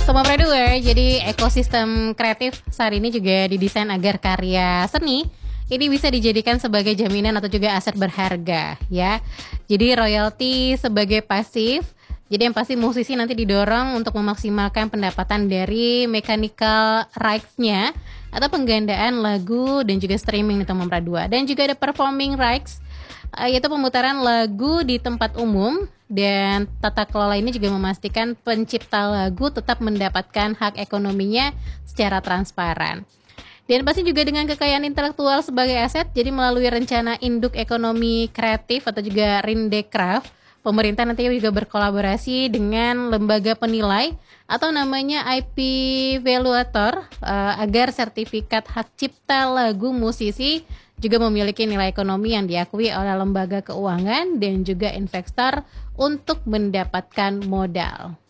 Sobat Producer, jadi ekosistem kreatif saat ini juga didesain agar karya seni ini bisa dijadikan sebagai jaminan atau juga aset berharga ya. Jadi royalti sebagai pasif. Jadi yang pasti musisi nanti didorong untuk memaksimalkan pendapatan dari mechanical rights-nya atau penggandaan lagu dan juga streaming di Tomom Pradua. Dan juga ada performing rights, yaitu pemutaran lagu di tempat umum, dan tata kelola ini juga memastikan pencipta lagu tetap mendapatkan hak ekonominya secara transparan. Dan pasti juga dengan kekayaan intelektual sebagai aset, jadi melalui rencana induk ekonomi kreatif atau juga Rindekraf, pemerintah nanti juga berkolaborasi dengan lembaga penilai atau namanya IP Valuator agar sertifikat hak cipta lagu musisi juga memiliki nilai ekonomi yang diakui oleh lembaga keuangan dan juga investor untuk mendapatkan modal.